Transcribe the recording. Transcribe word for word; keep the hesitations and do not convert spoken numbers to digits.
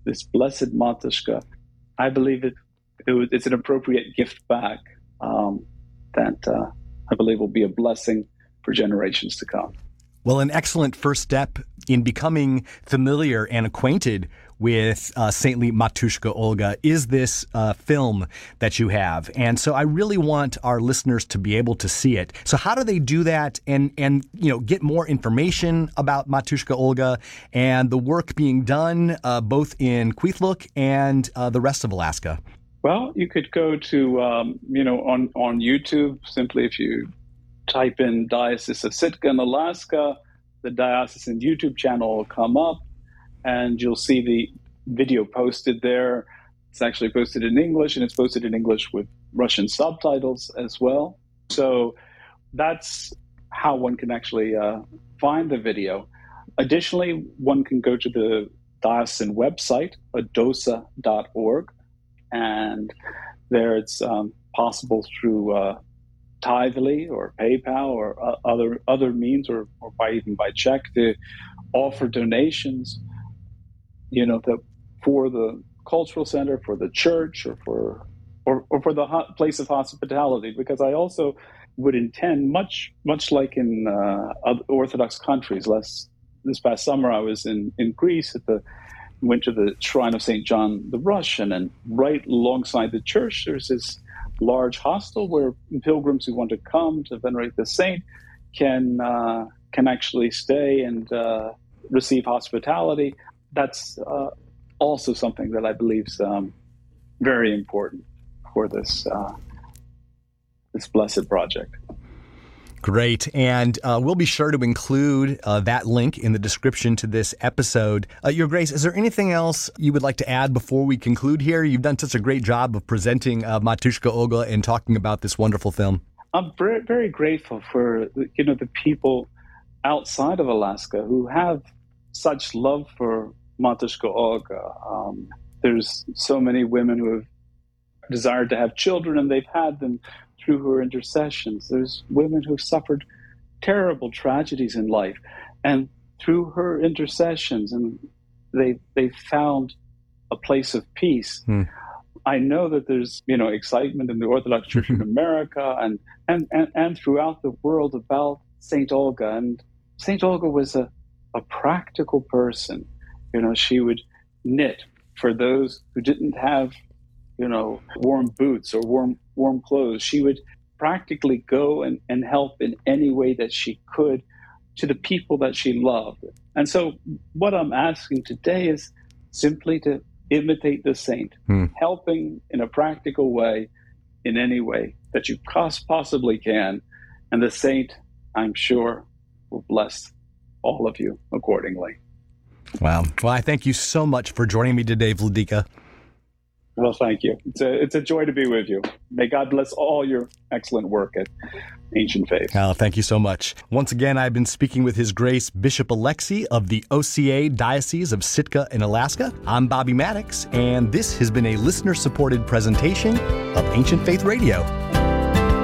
this blessed Matushka, I believe it, it was, it's an appropriate gift back um, that uh, I believe will be a blessing for generations to come. Well, an excellent first step in becoming familiar and acquainted with uh, Saintly Matushka Olga is this uh, film that you have. And so I really want our listeners to be able to see it. So how do they do that and, and you know, get more information about Matushka Olga and the work being done uh, both in Kwethluk and uh, the rest of Alaska? Well, you could go to, um, you know, on, on YouTube, simply if you type in Diocese of Sitka in Alaska, the diocesan YouTube channel will come up, and you'll see the video posted there. It's actually posted in English, and it's posted in English with Russian subtitles as well. So that's how one can actually uh, find the video. Additionally, one can go to the diocesan website, adosa dot org, and there it's um, possible through uh, Tithely or PayPal or uh, other other means, or, or by even by check, to offer donations, you know, the, for the cultural center, for the church, or for or, or for the ho- place of hospitality. Because I also would intend, much much like in uh, other Orthodox countries. Last this past summer, I was in, in Greece at the went to the shrine of Saint John the Russian, and right alongside the church, there's this large hostel where pilgrims who want to come to venerate the saint can uh, can actually stay and uh, receive hospitality. That's uh, also something that I believe is um, very important for this uh, this blessed project. Great. And uh, we'll be sure to include uh, that link in the description to this episode. Uh, Your Grace, is there anything else you would like to add before we conclude here? You've done such a great job of presenting uh, Matushka Olga and talking about this wonderful film. I'm very, very grateful for, you know, the people outside of Alaska who have such love for Matushka Olga. Um, there's so many women who have desired to have children, and they've had them through her intercessions. There's women who've suffered terrible tragedies in life, and through her intercessions, and they they found a place of peace. Hmm. I know that there's, you know, excitement in the Orthodox Church in America and, and, and, and throughout the world about Saint Olga. And Saint Olga was a, a practical person. You know, she would knit for those who didn't have, you know, warm boots or warm warm clothes. She would practically go and, and help in any way that she could to the people that she loved. And so what I'm asking today is simply to imitate the saint, hmm. helping in a practical way, in any way that you possibly can. And the saint, I'm sure, will bless all of you accordingly. Wow. Well, I thank you so much for joining me today, Vladika. Well, thank you. It's a, it's a joy to be with you. May God bless all your excellent work at Ancient Faith. Oh, thank you so much. Once again, I've been speaking with His Grace Bishop Alexei of the O C A Diocese of Sitka in Alaska. I'm Bobby Maddox, and this has been a listener-supported presentation of Ancient Faith Radio.